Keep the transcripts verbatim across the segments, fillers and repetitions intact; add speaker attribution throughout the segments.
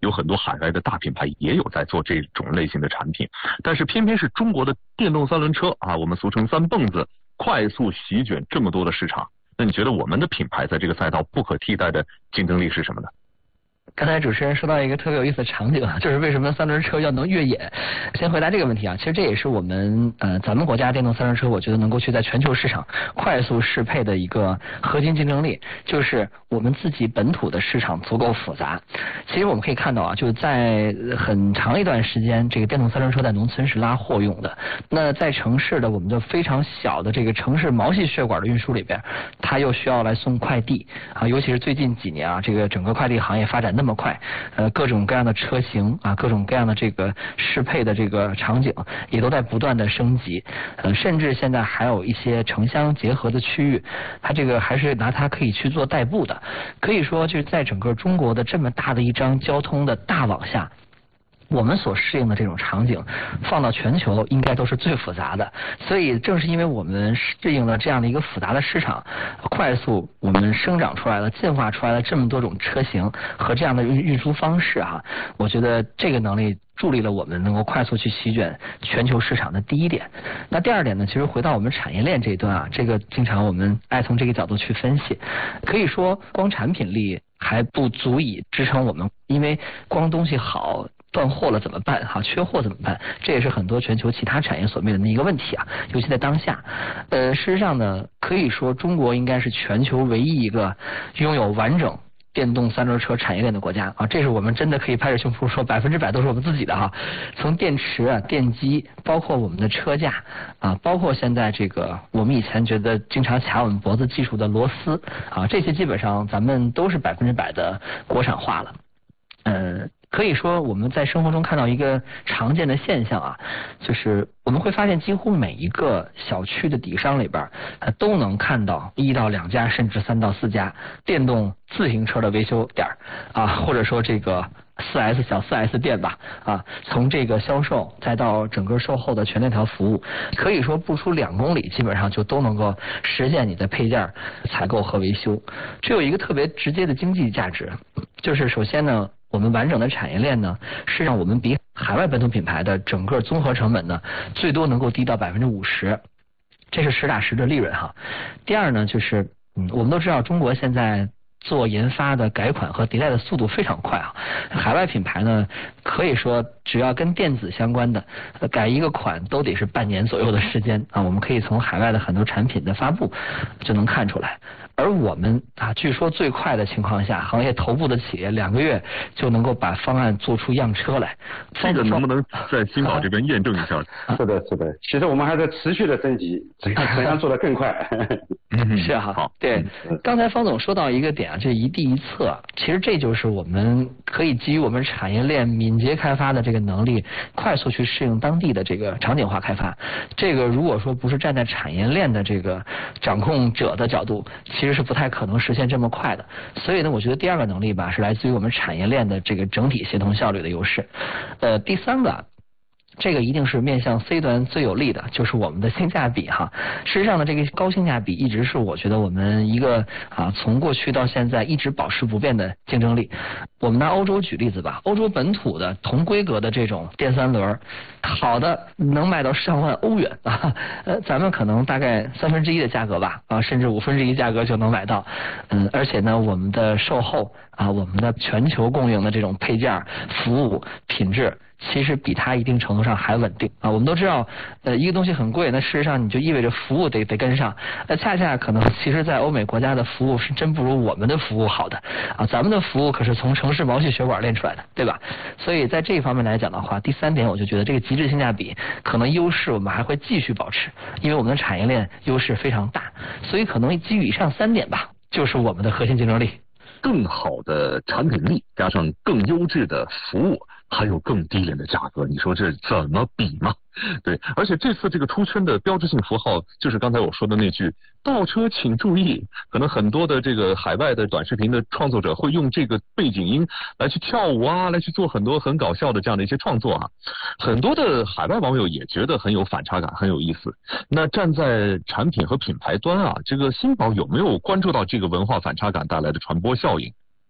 Speaker 1: 有很多海外的大品牌也有在做这种类型的产品，但是偏偏是中国的电动三轮车啊，我们俗称三蹦子，快速席卷这么多的市场。那你觉得我们的品牌在这个赛道不可替代的竞争力是什么呢？
Speaker 2: 刚才主持人说到一个特别有意思的场景啊，就是为什么三轮车要能越野。先回答这个问题啊，其实这也是我们呃咱们国家电动三轮车，我觉得能够去在全球市场快速适配的一个核心竞争力，就是我们自己本土的市场足够复杂。其实我们可以看到啊，就是在很长一段时间，这个电动三轮车在农村是拉货用的，那在城市的我们的非常小的这个城市毛细血管的运输里边，它又需要来送快递啊，尤其是最近几年啊，这个整个快递行业发展那么快，呃，各种各样的车型啊，各种各样的这个适配的这个场景也都在不断的升级，呃，甚至现在还有一些城乡结合的区域，它这个还是拿它可以去做代步的，可以说就是在整个中国的这么大的一张交通的大网下，我们所适应的这种场景放到全球应该都是最复杂的，所以正是因为我们适应了这样的一个复杂的市场，快速我们生长出来了进化出来了这么多种车型和这样的运运输方式啊，我觉得这个能力助力了我们能够快速去席卷全球市场的第一点。那第二点呢，其实回到我们产业链这一端啊，这个经常我们爱从这个角度去分析，可以说光产品力还不足以支撑我们，因为光东西好断货了怎么办哈？缺货怎么办？这也是很多全球其他产业所面临的一个问题啊，尤其在当下。呃，事实上呢，可以说中国应该是全球唯一一个拥有完整电动三轮车产业链的国家啊，这是我们真的可以拍着胸脯说百分之百都是我们自己的哈。从电池啊、电机，包括我们的车架啊，包括现在这个我们以前觉得经常卡我们脖子技术的螺丝啊，这些基本上咱们都是百分之百的国产化了。呃。可以说我们在生活中看到一个常见的现象啊，就是我们会发现几乎每一个小区的底商里边呃都能看到一到两家甚至三到四家电动自行车的维修点啊，或者说这个四 S 小四 S 店吧啊，从这个销售再到整个售后的全链条服务，可以说不出两公里基本上就都能够实现你的配件采购和维修。这有一个特别直接的经济价值，就是首先呢，我们完整的产业链呢，是让我们比海外本土品牌的整个综合成本呢，最多能够低到百分之五十，这是实打实的利润哈。第二呢，就是嗯，我们都知道中国现在做研发的改款和迭代的速度非常快啊，海外品牌呢，可以说只要跟电子相关的，呃、改一个款都得是半年左右的时间啊，我们可以从海外的很多产品的发布就能看出来。而我们啊，据说最快的情况下，行业头部的企业两个月就能够把方案做出样车来。
Speaker 1: 这个能不能在新宝这边验证一下？
Speaker 3: 啊、是的，是的。其实我们还在持续的升级，怎样怎样做得更快。
Speaker 2: 是哈、啊，对。刚才方总说到一个点啊，这一地一策，其实这就是我们可以基于我们产业链敏捷开发的这个能力，快速去适应当地的这个场景化开发。这个如果说不是站在产业链的这个掌控者的角度，其实是不太可能实现这么快的。所以呢，我觉得第二个能力吧，是来自于我们产业链的这个整体协同效率的优势。呃，第三个，这个一定是面向 C 端最有利的，就是我们的性价比哈。事实上呢，这个高性价比一直是我觉得我们一个啊从过去到现在一直保持不变的竞争力。我们拿欧洲举例子吧，欧洲本土的同规格的这种电三轮，好的能卖到上万欧元啊，呃，咱们可能大概三分之一的价格吧，啊，甚至五分之一价格就能买到。嗯，而且呢，我们的售后啊，我们的全球供应的这种配件、服务、品质，其实比它一定程度上还稳定啊。我们都知道，呃，一个东西很贵，那事实上你就意味着服务得得跟上。那恰恰可能，其实，在欧美国家的服务是真不如我们的服务好的啊。咱们的服务可是从城市毛细血管练出来的，对吧？所以在这一方面来讲的话，第三点我就觉得这个极致性价比可能优势我们还会继续保持，因为我们的产业链优势非常大，所以可能基于以上三点吧，就是我们的核心竞争力。
Speaker 1: 更好的产品力加上更优质的服务，还有更低廉的价格，你说这怎么比嘛？对，而且这次这个出圈的标志性符号就是刚才我说的那句倒车请注意，可能很多的这个海外的短视频的创作者会用这个背景音来去跳舞啊，来去做很多很搞笑的这样的一些创作啊，很多的海外网友也觉得很有反差感，很有意思。那站在产品和品牌端啊，这个新宝有没有关注到这个文化反差感带来的传播效应？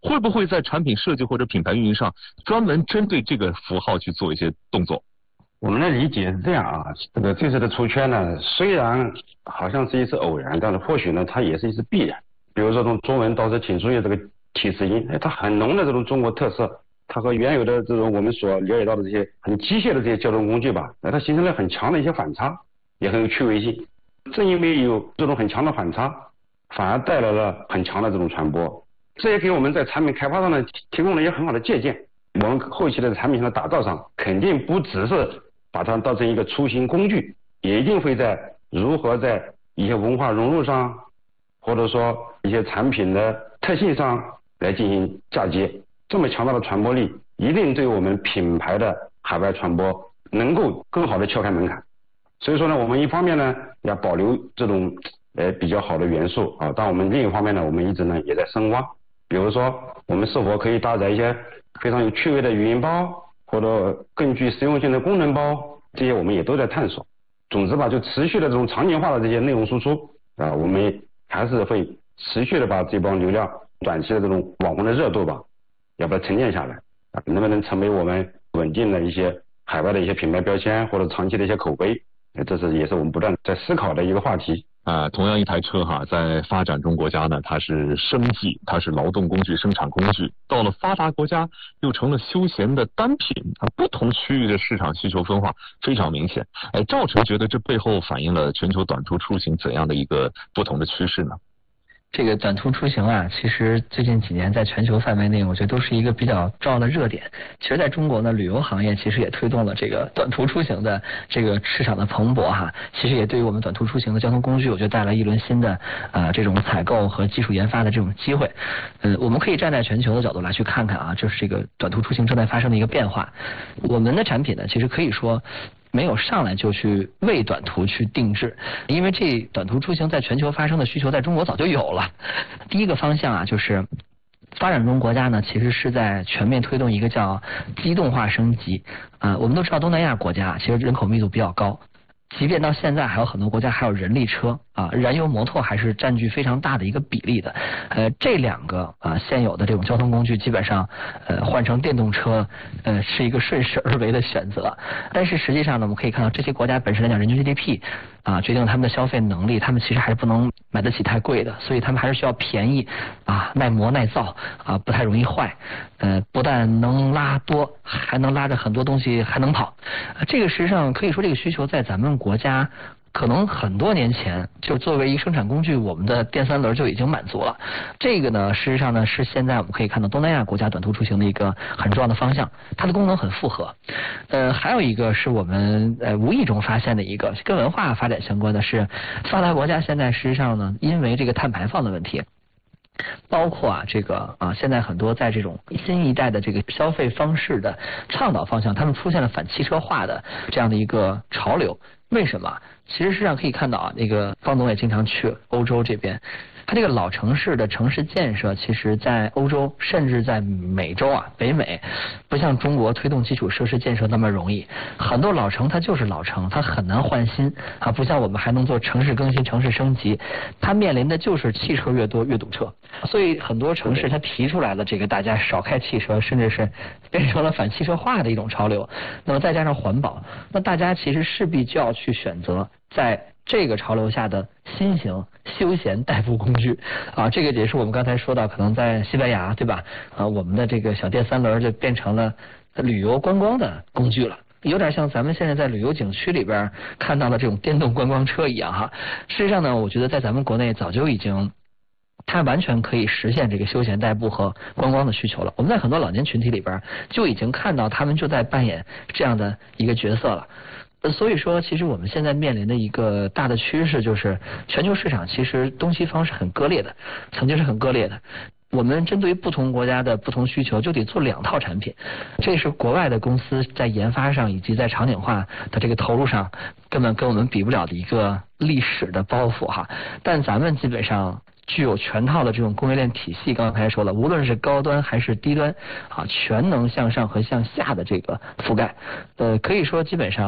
Speaker 1: 会不会在产品设计或者品牌运营上专门针对这个符号去做一些动作？
Speaker 3: 我们的理解是这样啊，这个这次的出圈呢，虽然好像是一次偶然，但是或许呢，它也是一次必然。比如说从中文倒是挺注意这个提词音，哎，它很浓的这种中国特色，它和原有的这种我们所了解到的这些很机械的这些交通工具吧，哎，它形成了很强的一些反差，也很有趣味性。正因为有这种很强的反差，反而带来了很强的这种传播，这也给我们在产品开发上呢提供了一些很好的借鉴。我们后期的产品上的打造上，肯定不只是把它当成一个出行工具，也一定会在如何在一些文化融入上，或者说一些产品的特性上来进行嫁接。这么强大的传播力，一定对我们品牌的海外传播能够更好的敲开门槛。所以说呢，我们一方面呢要保留这种呃比较好的元素啊，但我们另一方面呢，我们一直呢也在深挖，比如说我们是否可以搭载一些非常有趣味的语音包，或者更具实用性的功能包，这些我们也都在探索。总之吧，就持续的这种场景化的这些内容输出啊，我们还是会持续的把这帮流量短期的这种网红的热度吧，要把它沉淀下来啊，能不能成为我们稳定的一些海外的一些品牌标签或者长期的一些口碑，这是也是我们不断在思考的一个话题。
Speaker 1: 啊，同样一台车哈，在发展中国家呢，它是生计，它是劳动工具、生产工具；到了发达国家，又成了休闲的单品。啊，不同区域的市场需求分化非常明显。哎，赵晨觉得这背后反映了全球短途出行怎样的一个不同的趋势呢？
Speaker 2: 这个短途出行啊，其实最近几年在全球范围内，我觉得都是一个比较重要的热点。其实在中国呢，旅游行业其实也推动了这个短途出行的这个市场的蓬勃哈。其实也对于我们短途出行的交通工具，我觉得带来一轮新的啊、呃、这种采购和技术研发的这种机会。呃，我们可以站在全球的角度来去看看啊，这是这个短途出行正在发生的一个变化。我们的产品呢，其实可以说没有上来就去为短途去定制，因为这短途出行在全球发生的需求在中国早就有了。第一个方向啊，就是发展中国家呢，其实是在全面推动一个叫机动化升级。啊、呃，我们都知道东南亚国家其实人口密度比较高，即便到现在还有很多国家还有人力车啊，燃油摩托还是占据非常大的一个比例的。呃，这两个啊现有的这种交通工具基本上呃换成电动车呃是一个顺势而为的选择。但是实际上呢，我们可以看到这些国家本身来讲，人均 G D P 啊决定他们的消费能力，他们其实还是不能买得起太贵的，所以他们还是需要便宜啊，耐磨耐造啊，不太容易坏。呃，不但能拉多，还能拉着很多东西，还能跑。啊、这个实际上可以说这个需求在咱们国家可能很多年前就作为一个生产工具，我们的电三轮就已经满足了。这个呢，事实上呢是现在我们可以看到东南亚国家短途出行的一个很重要的方向，它的功能很复合。呃，还有一个是我们呃无意中发现的一个跟文化发展相关的是，发达国家现在实际上呢，因为这个碳排放的问题。包括啊，这个啊，现在很多在这种新一代的这个消费方式的倡导方向，他们出现了反汽车化的这样的一个潮流。为什么？其实实际上可以看到啊，那个方总也经常去欧洲这边，它这个老城市的城市建设，其实在欧洲甚至在美洲啊，北美，不像中国推动基础设施建设那么容易。很多老城它就是老城，它很难换新啊，不像我们还能做城市更新、城市升级，它面临的就是汽车越多越堵车。所以很多城市它提出来了这个大家少开汽车，甚至是变成了反汽车化的一种潮流。那么再加上环保，那大家其实势必就要去选择在这个潮流下的新型休闲代步工具啊，这个也是我们刚才说到，可能在西班牙对吧？啊，我们的这个小电三轮就变成了旅游观光的工具了。有点像咱们现在在旅游景区里边看到的这种电动观光车一样哈。事实上呢，我觉得在咱们国内早就已经它完全可以实现这个休闲代步和观光的需求了。我们在很多老年群体里边就已经看到他们就在扮演这样的一个角色了。所以说，其实我们现在面临的一个大的趋势就是，全球市场其实东西方是很割裂的，曾经是很割裂的。我们针对于不同国家的不同需求，就得做两套产品。这是国外的公司在研发上以及在场景化的这个投入上，根本跟我们比不了的一个历史的包袱哈。但咱们基本上具有全套的这种供应链体系，刚才说了，无论是高端还是低端啊，全能向上和向下的这个覆盖。呃，可以说基本上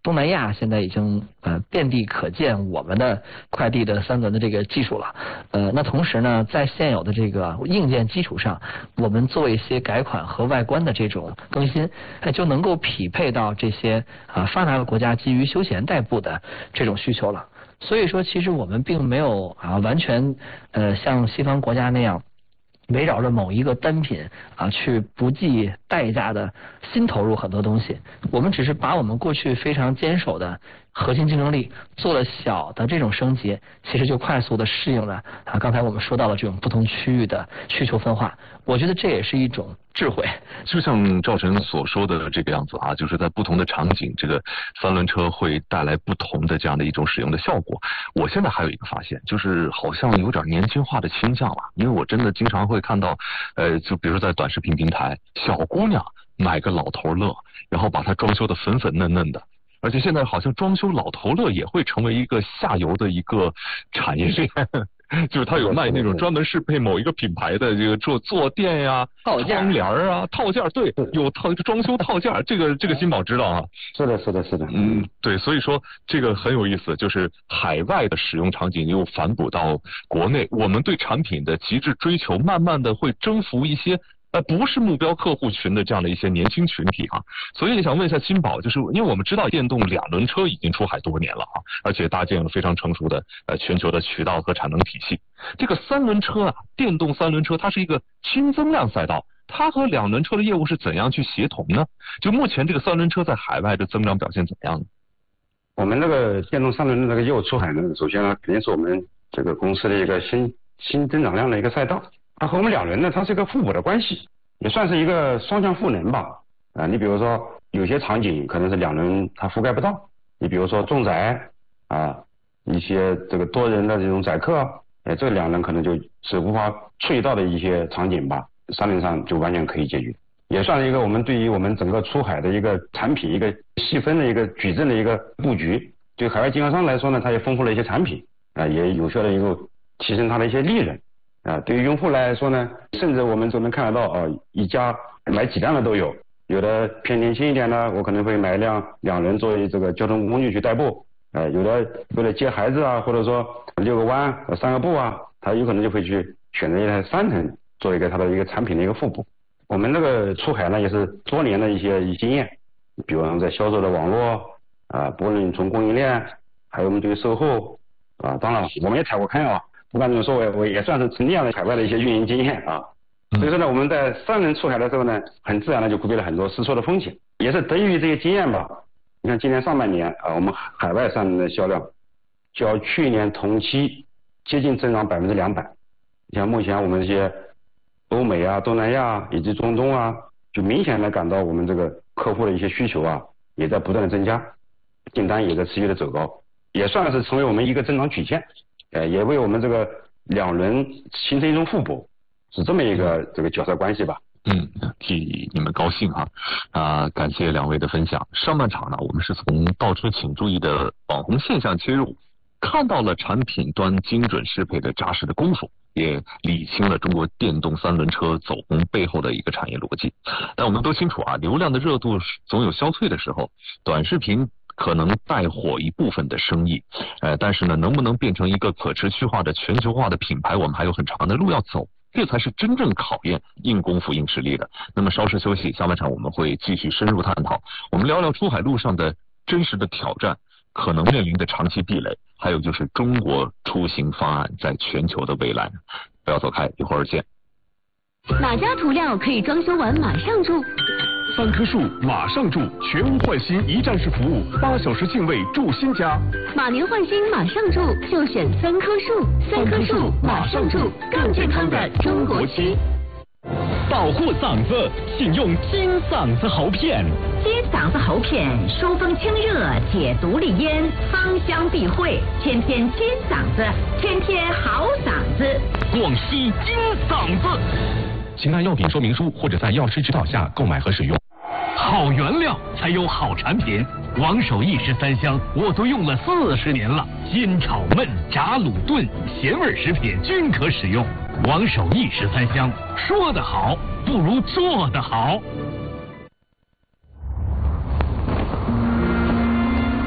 Speaker 2: 东南亚现在已经呃遍地可见我们的快递的三轮的这个技术了。呃，那同时呢，在现有的这个硬件基础上，我们做一些改款和外观的这种更新，哎，就能够匹配到这些啊、呃、发达的国家基于休闲代步的这种需求了。所以说，其实我们并没有啊完全呃像西方国家那样，围绕着某一个单品啊去不计代价的新投入很多东西。我们只是把我们过去非常坚守的核心竞争力做了小的这种升级，其实就快速的适应了啊刚才我们说到了这种不同区域的需求分化。我觉得这也是一种智慧。
Speaker 1: 就像赵晨所说的这个样子啊，就是在不同的场景，这个三轮车会带来不同的这样的一种使用的效果。我现在还有一个发现，就是好像有点年轻化的倾向了，因为我真的经常会看到，呃，就比如说在短视频平台，小姑娘买个老头乐，然后把它装修的粉粉嫩嫩的。而且现在好像装修老头乐也会成为一个下游的一个产业链，就是他有卖那种专门适配某一个品牌的这个做坐垫呀、
Speaker 2: 套件、
Speaker 1: 窗帘啊、套件，对，有套装修套件，这个这个新宝知道啊。
Speaker 3: 是的，是的，是的。
Speaker 1: 嗯，对，所以说这个很有意思，就是海外的使用场景又反哺到国内，我们对产品的极致追求，慢慢的会征服一些。呃，不是目标客户群的这样的一些年轻群体啊，所以想问一下金宝，就是因为我们知道电动两轮车已经出海多年了啊，而且搭建了非常成熟的呃全球的渠道和产能体系。这个三轮车啊，电动三轮车它是一个轻增量赛道，它和两轮车的业务是怎样去协同呢？就目前这个三轮车在海外的增长表现怎么样呢？
Speaker 3: 我们这个电动三轮的这个业务出海呢，首先呢肯定是我们这个公司的一个新新增长量的一个赛道。它和我们两轮呢，它是一个互补的关系，也算是一个双向赋能吧。啊，你比如说有些场景可能是两轮它覆盖不到，你比如说重载啊，一些这个多人的这种载客，哎，这两轮可能就是无法触及到的一些场景吧，三轮上就完全可以解决，也算是一个我们对于我们整个出海的一个产品一个细分的一个矩阵的一个布局。对海外经销商来说呢，它也丰富了一些产品啊，也有效的一个提升它的一些利润。啊，对于用户来说呢，甚至我们都能看得到啊，一家买几辆的都有，有的偏年轻一点的，我可能会买一辆两轮作为这个交通工具去代步，呃，有的为了接孩子啊，或者说遛个弯、散个步啊，他有可能就会去选择一台三轮作为一个它的一个产品的一个互补。我们这个出海呢，也是多年的一些经验，比如说在销售的网络啊，不论从供应链，还有我们对于售后啊，当然我们也踩过坑啊。不管怎么说，我我也算是沉淀了海外的一些运营经验啊。所以说呢，我们在三轮出海的时候呢，很自然的就规避了很多试错的风险，也是得益于这些经验吧。你看今年上半年啊，我们海外三轮的销量较去年同期接近增长百分之两百。你像目前我们这些欧美啊、东南亚以及中东啊，就明显的感到我们这个客户的一些需求啊，也在不断的增加，订单也在持续的走高，也算是成为我们一个增长曲线。呃，也为我们这个两轮形成一种互补，是这么一个这个角色关系吧。
Speaker 1: 嗯，替你们高兴哈啊、呃！感谢两位的分享。上半场呢，我们是从倒车请注意的网红现象切入，看到了产品端精准适配的扎实的功夫，也理清了中国电动三轮车走红背后的一个产业逻辑。但我们都清楚啊，流量的热度总有消退的时候，短视频可能带火一部分的生意，呃，但是呢，能不能变成一个可持续化的全球化的品牌，我们还有很长的路要走，这才是真正考验硬功夫硬实力的。那么稍事休息，下半场我们会继续深入探讨，我们聊聊出海路上的真实的挑战，可能面临的长期壁垒，还有就是中国出行方案在全球的未来。不要走开，一会儿见。
Speaker 4: 哪家涂料可以装修完马上住？
Speaker 5: 三棵树马上住，全屋换新一站式服务，八小时净位住新家。
Speaker 4: 马年换新马上住，就选三棵树。三棵树马上住，更健康的中国区。
Speaker 6: 保护嗓子，请用金嗓子喉片。
Speaker 4: 金嗓子喉片疏风清热，解毒利咽，芳香避秽，天天金嗓子，天天好嗓子。
Speaker 6: 广西金嗓子。
Speaker 5: 请按药品说明书或者在药师指导下购买和使用。
Speaker 6: 好原料才有好产品，王守义十三香我都用了四十年了，煎炒焖炸卤炖咸味食品均可使用。王守义十三香，说得好不如做得好。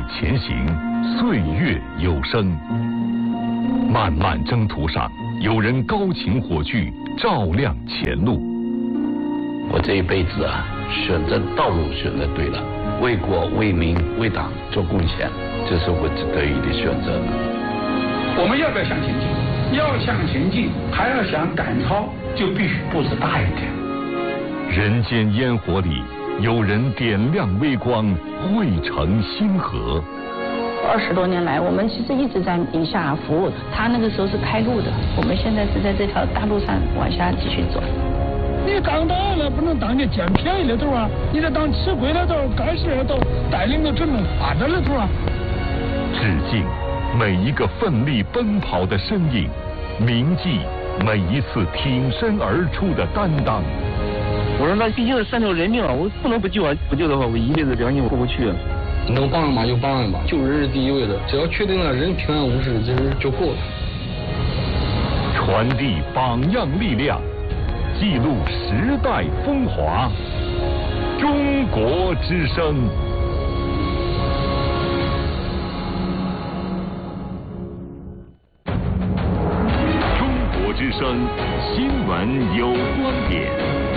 Speaker 5: 前行，岁月有声。漫漫征途上，有人高擎火炬，照亮前路。
Speaker 7: 我这一辈子啊，选择道路选择对了，为国为民为党做贡献，这是我得意的选择。
Speaker 8: 我们要不要向前进？要向前进，还要想赶超，就必须步子大一点。
Speaker 5: 人间烟火里，有人点亮微光，汇成星河。
Speaker 9: 二十多年来，我们其实一直在宁夏服务。他那个时候是开路的，我们现在是在这条大路上往下继续走。
Speaker 10: 你当党了，不能当你捡便宜的头啊！你得当吃亏的头，干事的头，带领着整个发展的头啊！
Speaker 5: 致敬每一个奋力奔跑的身影，铭记每一次挺身而出的担当。
Speaker 11: 我说那毕竟是三条人命啊，我不能不救啊！不救的话，我一辈子良心过不去啊。
Speaker 12: 能帮人嘛就帮人吧，救人是第一位的，只要确定了人平安无事，其实就够了。
Speaker 5: 传递榜样力量，记录时代风华。中国之声。中国之声，新闻有观点。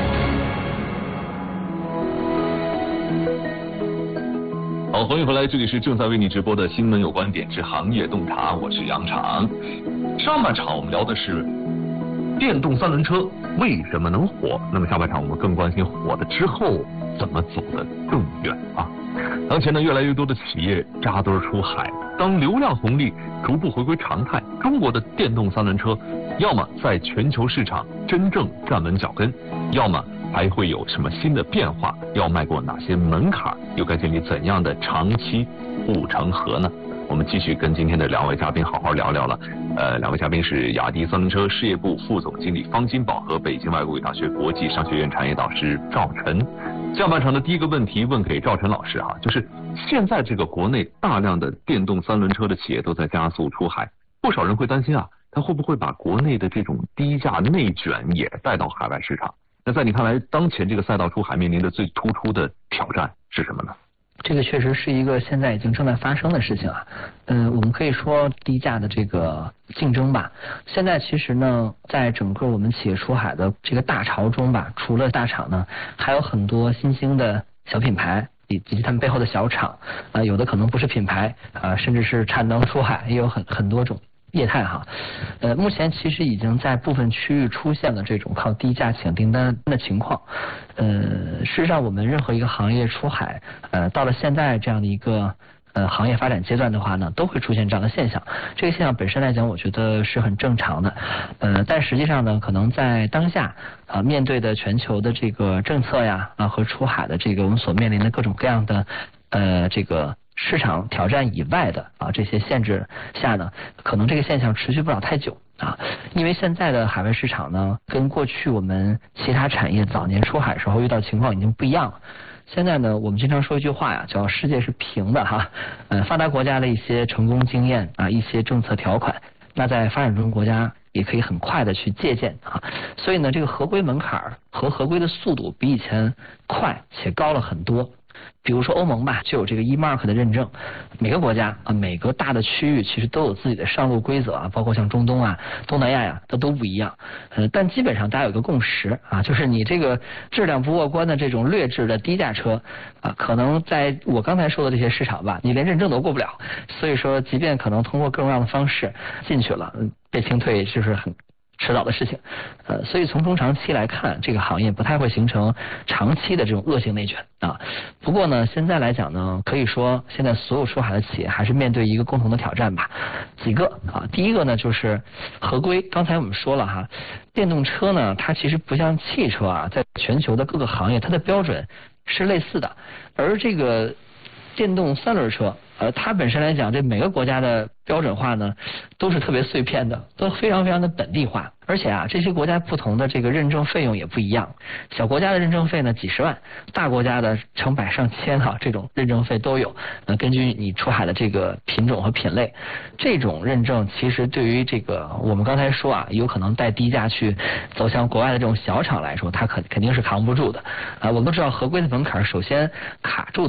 Speaker 1: 好，欢迎回来，这里是正在为你直播的新闻有观点之行业洞察，我是杨常。上半场我们聊的是电动三轮车为什么能火，那么下半场我们更关心火了之后怎么走得更远啊。当前呢，越来越多的企业扎堆出海，当流量红利逐步回归常态，中国的电动三轮车要么在全球市场真正站稳脚跟，要么还会有什么新的变化？要迈过哪些门槛？又该建立怎样的长期护城河呢？我们继续跟今天的两位嘉宾好好聊聊了。呃，两位嘉宾是雅迪三轮车事业部副总经理方金宝和北京外国语大学国际商学院产业导师赵晨。下半场的第一个问题问给赵晨老师哈，就是现在这个国内大量的电动三轮车的企业都在加速出海，不少人会担心啊，它会不会把国内的这种低价内卷也带到海外市场？那在你看来，当前这个赛道出海面临的最突出的挑战是什么呢？
Speaker 2: 这个确实是一个现在已经正在发生的事情啊。嗯，我们可以说低价的这个竞争吧。现在其实呢，在整个我们企业出海的这个大潮中吧，除了大厂呢，还有很多新兴的小品牌以及他们背后的小厂，呃，有的可能不是品牌啊、呃，甚至是产能出海，也有很很多种业态哈。呃，目前其实已经在部分区域出现了这种靠低价抢订单的情况。呃，事实上我们任何一个行业出海，呃，到了现在这样的一个呃行业发展阶段的话呢，都会出现这样的现象。这个现象本身来讲，我觉得是很正常的。呃，但实际上呢，可能在当下啊、呃，面对的全球的这个政策呀啊和出海的这个我们所面临的各种各样的呃这个市场挑战以外的啊这些限制下呢，可能这个现象持续不了太久啊，因为现在的海外市场呢，跟过去我们其他产业早年出海时候遇到的情况已经不一样了。现在呢，我们经常说一句话呀，叫世界是平的哈，呃，发达国家的一些成功经验啊，一些政策条款，那在发展中国家也可以很快的去借鉴啊，所以呢，这个合规门槛和合规的速度比以前快且高了很多。比如说欧盟吧，就有这个 E Mark 的认证，每个国家啊，每个大的区域其实都有自己的上路规则啊，包括像中东啊、东南亚呀，它都不一样。呃，但基本上大家有个共识啊，就是你这个质量不过关的这种劣质的低价车啊，可能在我刚才说的这些市场吧，你连认证都过不了。所以说，即便可能通过各种各样的方式进去了，被清退就是很迟早的事情，呃，所以从中长期来看，这个行业不太会形成长期的这种恶性内卷啊。不过呢，现在来讲呢，可以说现在所有出海的企业还是面对一个共同的挑战吧。几个啊，第一个呢就是合规。刚才我们说了哈，电动车呢，它其实不像汽车啊，在全球的各个行业，它的标准是类似的，而这个电动三轮车。呃，它本身来讲，这每个国家的标准化呢，都是特别碎片的，都非常非常的本地化。而且啊，这些国家不同的这个认证费用也不一样。小国家的认证费呢几十万，大国家的成百上千哈、啊，这种认证费都有。呃，根据你出海的这个品种和品类，这种认证其实对于这个我们刚才说啊，有可能带低价去走向国外的这种小厂来说，它肯肯定是扛不住的。啊、呃，我们都知道合规的门槛，首先卡住的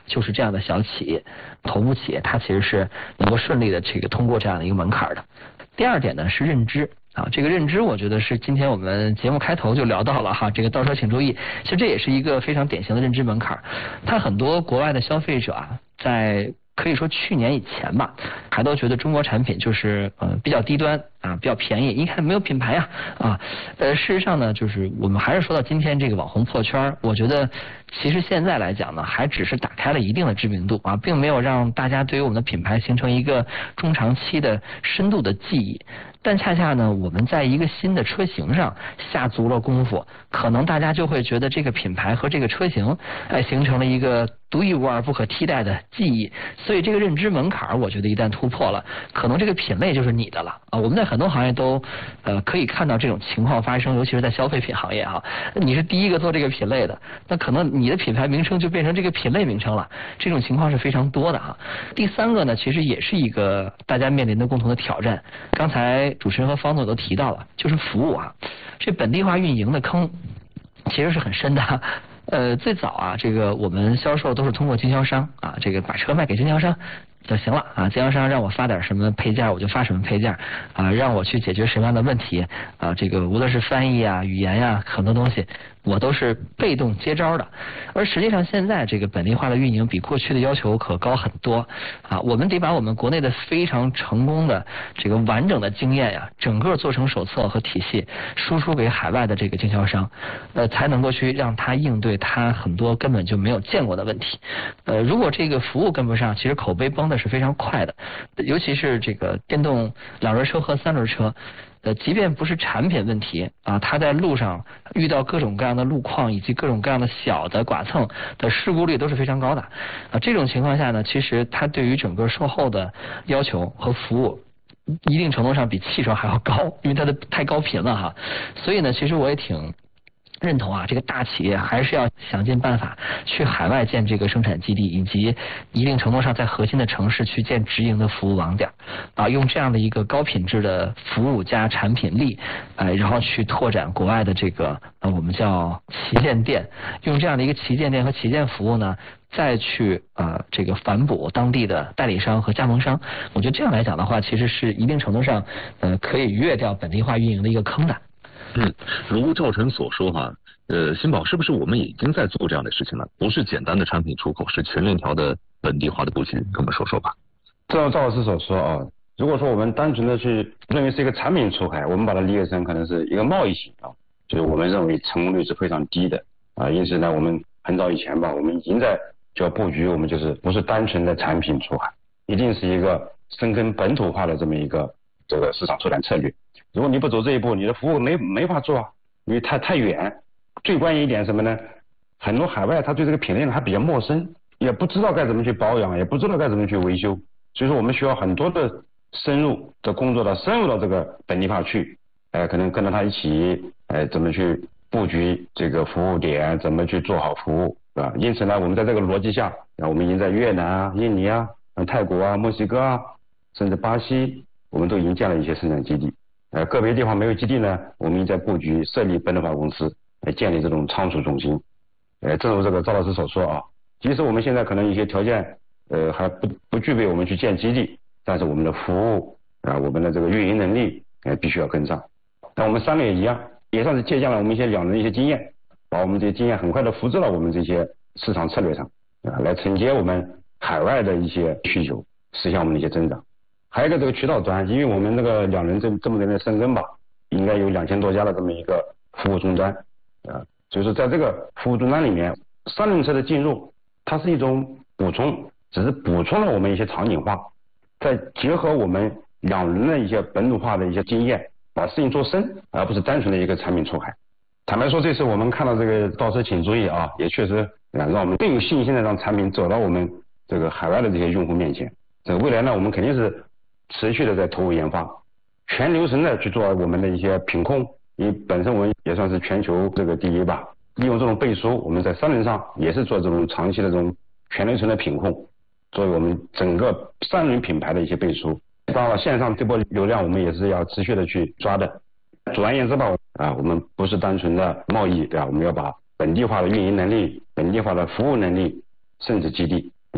Speaker 2: 就是这样的小企业、头部企业，它其实是能够顺利的这个通过这样的一个门槛的。第二点呢是认知。啊，这个认知我觉得是今天我们节目开头就聊到了哈，这个倒车请注意，其实这也是一个非常典型的认知门槛。它很多国外的消费者啊，在可以说去年以前吧，还都觉得中国产品就是呃比较低端啊，比较便宜，一看没有品牌呀啊。呃，事实上呢，就是我们还是说到今天这个网红破圈，我觉得其实现在来讲呢，还只是打开了一定的知名度啊，并没有让大家对于我们的品牌形成一个中长期的深度的记忆。但恰恰呢，我们在一个新的车型上下足了功夫，可能大家就会觉得这个品牌和这个车型，哎，形成了一个独一无二、不可替代的记忆。所以这个认知门槛，我觉得一旦突破了，可能这个品类就是你的了啊！我们在很多行业都呃可以看到这种情况发生，尤其是在消费品行业啊，你是第一个做这个品类的，那可能你的品牌名称就变成这个品类名称了，这种情况是非常多的哈。第三个呢，其实也是一个大家面临的共同的挑战。刚才主持人和方总都提到了，就是服务啊，这本地化运营的坑其实是很深的。呃，最早啊，这个我们销售都是通过经销商啊，这个把车卖给经销商就行了啊，经销商让我发点什么配件，我就发什么配件啊，让我去解决什么样的问题啊，这个无论是翻译啊、语言呀、啊，很多东西我都是被动接招的。而实际上现在这个本地化的运营比过去的要求可高很多啊，我们得把我们国内的非常成功的这个完整的经验呀，整个做成手册和体系，输出给海外的这个经销商，呃，才能够去让他应对他很多根本就没有见过的问题。呃，如果这个服务跟不上，其实口碑崩的是非常快的，尤其是这个电动两轮车和三轮车。呃，即便不是产品问题啊，它在路上遇到各种各样的路况以及各种各样的小的剐蹭的事故率都是非常高的啊。这种情况下呢，其实它对于整个售后的要求和服务，一定程度上比汽车还要高，因为它的太高频了哈。所以呢，其实我也挺认同啊，这个大企业还是要想尽办法去海外建这个生产基地，以及一定程度上在核心的城市去建直营的服务网点啊，用这样的一个高品质的服务加产品力，呃，然后去拓展国外的这个呃我们叫旗舰店，用这样的一个旗舰店和旗舰服务呢，再去呃这个反哺当地的代理商和加盟商。我觉得这样来讲的话，其实是一定程度上呃可以逾越掉本地化运营的一个坑的。
Speaker 1: 嗯，如赵晨所说哈，呃，新宝是不是我们已经在做这样的事情了？不是简单的产品出口，是全链条的本地化的布局，跟我们说说吧。
Speaker 3: 照赵老师所说啊，如果说我们单纯的去认为是一个产品出海，我们把它理解成可能是一个贸易型啊，就是我们认为成功率是非常低的啊。因此呢，我们很早以前吧，我们已经在就要布局，我们就是不是单纯的产品出海，一定是一个深耕本土化的这么一个这个市场拓展策略。如果你不走这一步，你的服务没没法做啊，因为太太远。最关键一点什么呢？很多海外他对这个品类呢还比较陌生，也不知道该怎么去保养，也不知道该怎么去维修，所以说我们需要很多的深入的工作到深入到这个本地化去，呃，可能跟着他一起，呃，怎么去布局这个服务点，怎么去做好服务，是吧？因此呢，我们在这个逻辑下，啊，我们已经在越南啊、印尼啊、泰国啊、墨西哥啊，甚至巴西，我们都已经建了一些生产基地。呃，个别地方没有基地呢，我们在布局设立本土化公司，来建立这种仓储中心。呃，正如这个赵老师所说啊，即使我们现在可能一些条件，呃，还不不具备我们去建基地，但是我们的服务啊、呃，我们的这个运营能力，呃，必须要跟上。但我们三个也一样，也算是借鉴了我们一些两人的一些经验，把我们这些经验很快的复制到我们这些市场策略上，啊、呃，来承接我们海外的一些需求，实现我们的一些增长。还有一个这个渠道端，因为我们那个两人这这么多年的深耕吧，应该有两千多家的这么一个服务终端，啊，所以说在这个服务终端里面，三轮车的进入，它是一种补充，只是补充了我们一些场景化，再结合我们两人的一些本土化的一些经验，把事情做深，而不是单纯的一个产品出海。坦白说，这次我们看到这个倒车请注意啊，也确实啊让我们更有信心的让产品走到我们这个海外的这些用户面前。这未来呢，我们肯定是持续的在投入研发，全流程的去做我们的一些品控，因为本身我们也算是全球这个第一吧。利用这种背书，我们在三轮上也是做这种长期的这种全流程的品控，作为我们整个三轮品牌的一些背书。当然了，线上这波流量我们也是要持续的去抓的。总而言之吧，啊，我们不是单纯的贸易，对吧？我们要把本地化的运营能力、本地化的服务能力，甚至基地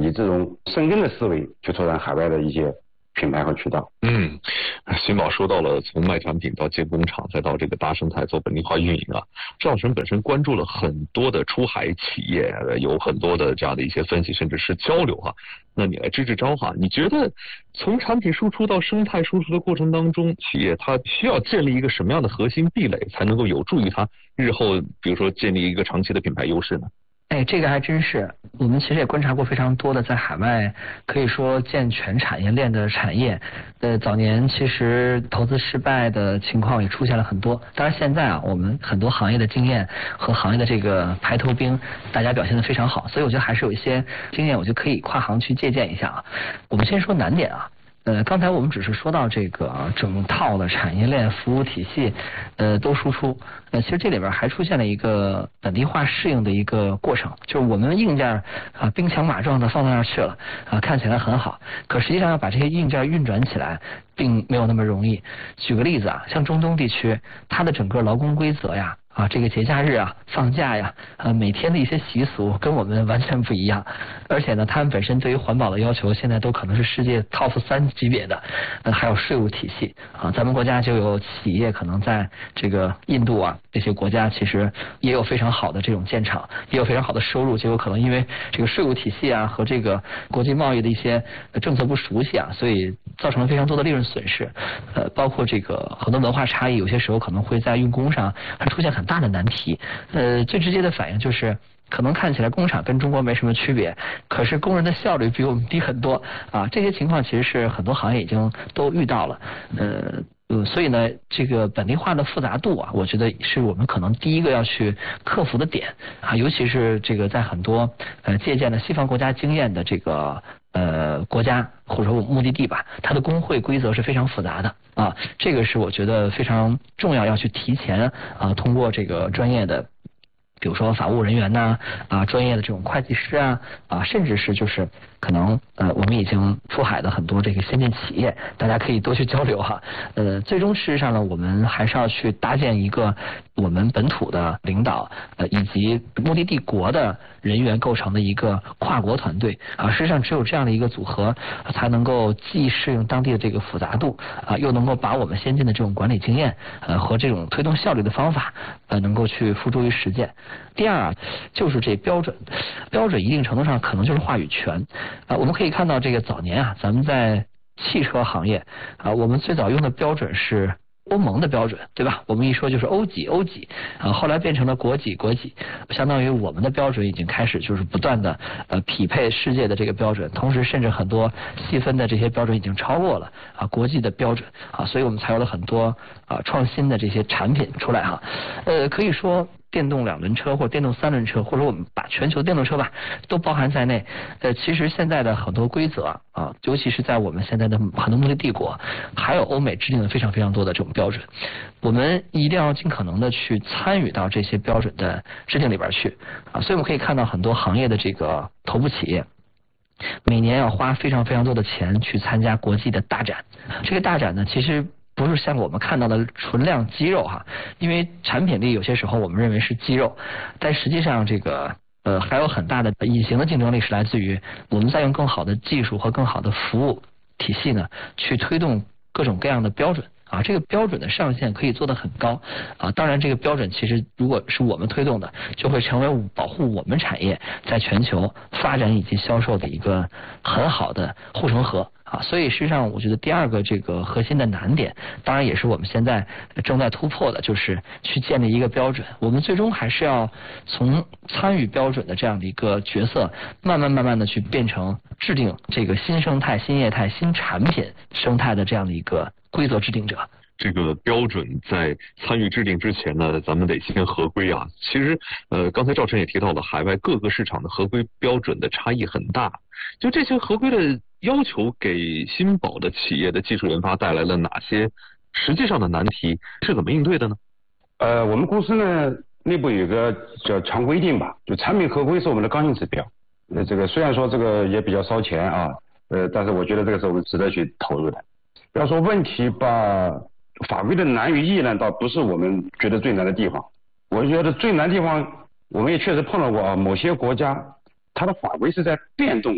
Speaker 3: 以这种深耕的思维去拓展海外的一些品牌和渠道。
Speaker 1: 嗯，新宝说到了从卖产品到建工厂，再到这个大生态做本地化运营啊，赵老师本身关注了很多的出海企业，有很多的这样的一些分析，甚至是交流哈。那你来支支招哈，你觉得从产品输出到生态输出的过程当中，企业它需要建立一个什么样的核心壁垒，才能够有助于它日后比如说建立一个长期的品牌优势呢？
Speaker 2: 哎，这个还真是，我们其实也观察过非常多的在海外可以说健全产业链的产业，呃，早年其实投资失败的情况也出现了很多。当然现在啊，我们很多行业的经验和行业的这个排头兵，大家表现得非常好，所以我觉得还是有一些经验，我就可以跨行去借鉴一下啊。我们先说难点啊。呃，刚才我们只是说到这个整套的产业链服务体系，呃，都输出。呃，其实这里边还出现了一个本地化适应的一个过程，就是我们硬件啊兵强马壮的放到那儿去了啊，看起来很好，可实际上要把这些硬件运转起来，并没有那么容易。举个例子啊，像中东地区，它的整个劳工规则呀。啊，这个节假日啊，放假呀，呃，每天的一些习俗跟我们完全不一样，而且呢，他们本身对于环保的要求，现在都可能是世界 top 三级别的，呃，还有税务体系啊，咱们国家就有企业可能在这个印度啊这些国家，其实也有非常好的这种建厂，也有非常好的收入，结果可能因为这个税务体系啊和这个国际贸易的一些政策不熟悉啊，所以造成了非常多的利润损失，呃，包括这个很多文化差异，有些时候可能会在用工上还出现很。很大的难题，呃，最直接的反应就是，可能看起来工厂跟中国没什么区别，可是工人的效率比我们低很多啊。这些情况其实是很多行业已经都遇到了，呃。呃，所以呢，这个本地化的复杂度啊，我觉得是我们可能第一个要去克服的点啊，尤其是这个在很多呃借鉴了西方国家经验的这个呃国家或者说目的地吧，它的工会规则是非常复杂的啊，这个是我觉得非常重要，要去提前啊，通过这个专业的。比如说法务人员呐，啊，专业的这种会计师啊，啊，甚至是就是可能呃，我们已经出海的很多这个先进企业，大家可以多去交流哈。呃，最终事实上呢，我们还是要去搭建一个我们本土的领导呃以及目的地国的人员构成的一个跨国团队啊。事实上，只有这样的一个组合，才能够既适应当地的这个复杂度啊，又能够把我们先进的这种管理经验呃和这种推动效率的方法呃能够去付诸于实践。第二啊，就是这标准，标准一定程度上可能就是话语权啊。我们可以看到这个早年啊，咱们在汽车行业啊，我们最早用的标准是欧盟的标准，对吧？我们一说就是欧几欧几啊，后来变成了国几国几，相当于我们的标准已经开始就是不断的呃匹配世界的这个标准，同时甚至很多细分的这些标准已经超过了啊国际的标准啊，所以我们才有了很多啊创新的这些产品出来哈。呃，可以说。电动两轮车或者电动三轮车，或者我们把全球电动车吧都包含在内。呃，其实现在的很多规则啊，尤其是在我们现在的很多目的帝国，还有欧美制定了非常非常多的这种标准，我们一定要尽可能的去参与到这些标准的制定里边去啊。所以我们可以看到很多行业的这个头部企业。每年要花非常非常多的钱去参加国际的大展，这个大展呢，其实。不是像我们看到的纯量肌肉哈，因为产品力有些时候我们认为是肌肉，但实际上这个呃还有很大的隐形的竞争力是来自于我们在用更好的技术和更好的服务体系呢，去推动各种各样的标准啊，这个标准的上限可以做得很高啊。当然，这个标准其实如果是我们推动的，就会成为保护我们产业在全球发展以及销售的一个很好的护城河。啊，所以实际上我觉得第二个这个核心的难点，当然也是我们现在正在突破的，就是去建立一个标准。我们最终还是要从参与标准的这样的一个角色，慢慢慢慢的去变成制定这个新生态、新业态、新产品生态的这样的一个规则制定者。
Speaker 1: 这个标准在参与制定之前呢，咱们得先合规啊。其实，呃，刚才赵晨也提到了，海外各个市场的合规标准的差异很大。就这些合规的要求，给新宝的企业的技术研发带来了哪些实际上的难题？是怎么应对的呢？
Speaker 3: 呃，我们公司呢内部有个叫常规定吧，就产品合规是我们的刚性指标。那这个虽然说这个也比较烧钱啊，呃，但是我觉得这个是我们值得去投入的。不要说问题吧。法规的难与易呢，倒不是我们觉得最难的地方。我觉得最难的地方，我们也确实碰到过啊。某些国家，它的法规是在变动的，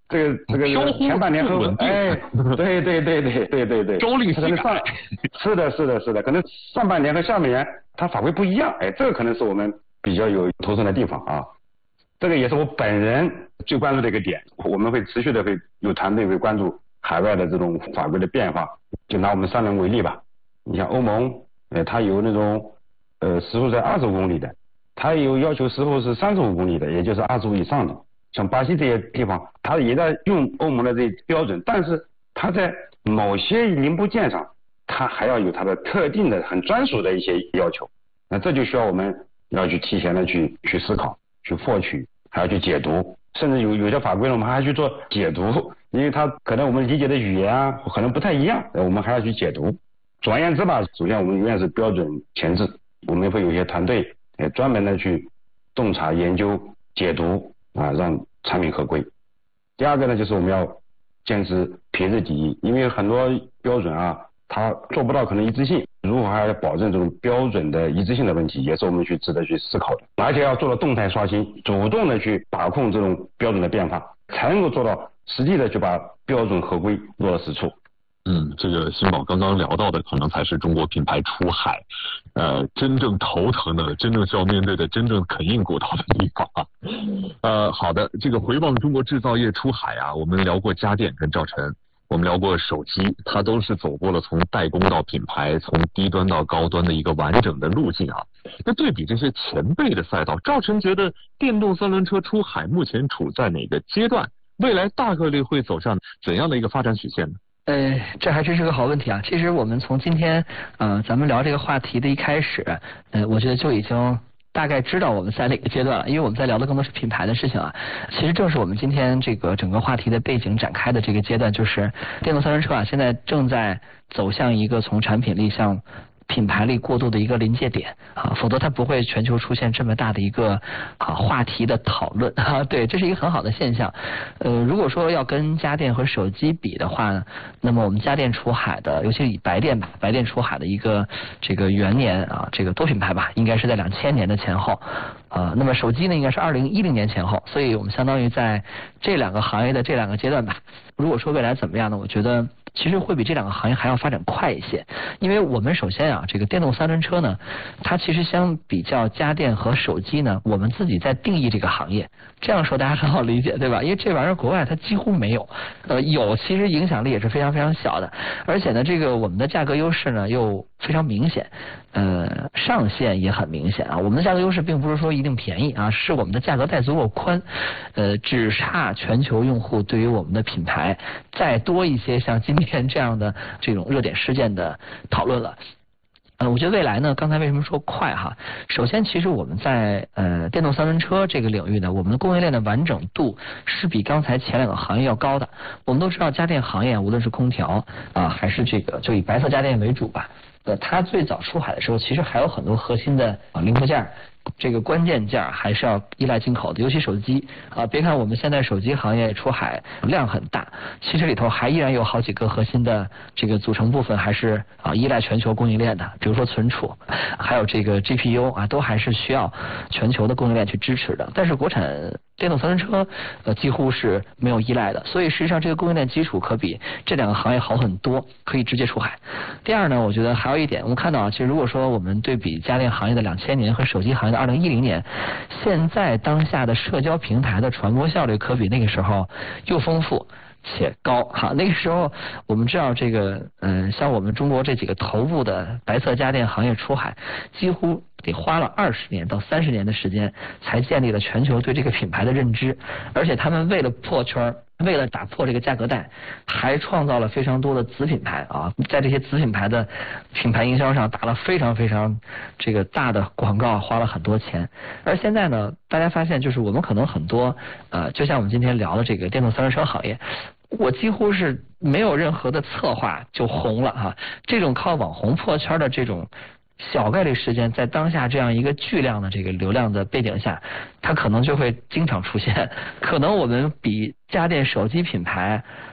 Speaker 3: 这个这个前半年后，哎，对对对对对对对，
Speaker 1: 朝令夕
Speaker 3: 改，是的，是的，是的，可能上半年和下半年它法规不一样，哎，这个可能是我们比较有头疼的地方啊。这个也是我本人最关注的一个点，我们会持续的会有团队会关注海外的这种法规的变化。就拿我们三轮为例吧，你像欧盟，呃，它有那种呃时速在二十五公里的，它有要求时速是三十五公里的，也就是二十五以上的。像巴西这些地方，它也在用欧盟的这些标准，但是它在某些零部件上，它还要有它的特定的、很专属的一些要求。那这就需要我们要去提前的去去思考、去获取，还要去解读，甚至有有些法规呢，我们还要去做解读，因为它可能我们理解的语言啊，可能不太一样，我们还要去解读。总而言之吧，首先我们永远是标准前置，我们会有一些团队，呃，专门的去洞察、研究、解读。啊，让产品合规。第二个呢，就是我们要坚持品质第一，因为很多标准啊，它做不到可能一致性，如何还要保证这种标准的一致性的问题，也是我们去值得去思考的。而且要做到动态刷新，主动的去把控这种标准的变化，才能够做到实际的去把标准合规落到实处。
Speaker 1: 嗯，这个新宝刚刚聊到的，可能才是中国品牌出海，呃，真正头疼的、真正需要面对的、真正啃硬骨头的地方啊。呃，好的，这个回望中国制造业出海啊，我们聊过家电跟赵晨，我们聊过手机，它都是走过了从代工到品牌，从低端到高端的一个完整的路径啊。那对比这些前辈的赛道，赵晨觉得电动三轮车出海目前处在哪个阶段？未来大概率会走上怎样的一个发展曲线呢？
Speaker 2: 呃，这还真是个好问题啊！其实我们从今天呃咱们聊这个话题的一开始，呃，我觉得就已经大概知道我们在哪个阶段了，因为我们在聊的更多是品牌的事情啊。其实正是我们今天这个整个话题的背景展开的这个阶段，就是电动三轮车啊，现在正在走向一个从产品力向品牌力过渡的一个临界点啊，否则它不会全球出现这么大的一个啊话题的讨论啊。对，这是一个很好的现象。呃，如果说要跟家电和手机比的话呢，那么我们家电出海的，尤其是以白电吧，白电出海的一个这个元年啊，这个多品牌吧，应该是在两千年的前后。呃，那么手机呢，应该是二零一零年前后，所以我们相当于在这两个行业的这两个阶段吧。如果说未来怎么样呢？我觉得其实会比这两个行业还要发展快一些，因为我们首先啊，这个电动三轮车呢，它其实相比较家电和手机呢，我们自己在定义这个行业，这样说大家很好理解，对吧？因为这玩意儿国外它几乎没有，呃，有其实影响力也是非常非常小的，而且呢，这个我们的价格优势呢又非常明显，呃，上限也很明显啊。我们的价格优势并不是说一定便宜啊，是我们的价格带足够宽，呃，只差全球用户对于我们的品牌再多一些像今天这样的这种热点事件的讨论了。呃，我觉得未来呢，刚才为什么说快哈？首先，其实我们在呃电动三轮车这个领域呢，我们的供应链的完整度是比刚才前两个行业要高的。我们都知道，家电行业无论是空调啊，还是这个就以白色家电为主吧，呃，它最早出海的时候，其实还有很多核心的啊零部件。这个关键件还是要依赖进口的，尤其手机啊，别看我们现在手机行业出海量很大，其实里头还依然有好几个核心的这个组成部分还是啊依赖全球供应链的，比如说存储，还有这个 G P U 啊，都还是需要全球的供应链去支持的。但是国产电动三轮车呃几乎是没有依赖的，所以实际上这个供应链基础可比这两个行业好很多，可以直接出海。第二呢，我觉得还有一点，我们看到啊，其实如果说我们对比家电行业的两千年和手机行业的二零一零年，现在当下的社交平台的传播效率可比那个时候又丰富且高哈。那个时候我们知道这个嗯，像我们中国这几个头部的白色家电行业出海，几乎得花了二十年到三十年的时间，才建立了全球对这个品牌的认知。而且他们为了破圈，为了打破这个价格带，还创造了非常多的子品牌啊，在这些子品牌的品牌营销上打了非常非常这个大的广告，花了很多钱。而现在呢，大家发现就是我们可能很多呃，就像我们今天聊的这个电动三轮车行业，我几乎是没有任何的策划就红了哈。这种靠网红破圈的这种小概率事件，在当下这样一个巨量的这个流量的背景下，它可能就会经常出现。可能我们比家电手机品牌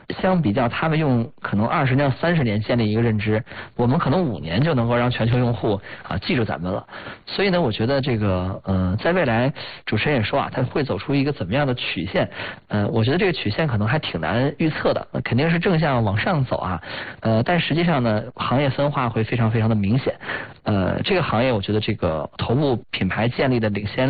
Speaker 2: 相比较他们用可能二十年、三十年建立一个认知，我们可能五年就能够让全球用户啊记住咱们了。所以呢，我觉得这个呃，在未来主持人也说啊，它会走出一个怎么样的曲线？呃，我觉得这个曲线可能还挺难预测的，肯定是正向往上走啊。呃，但实际上呢，行业分化会非常非常的明显。呃，这个行业我觉得这个头部品牌建立的领先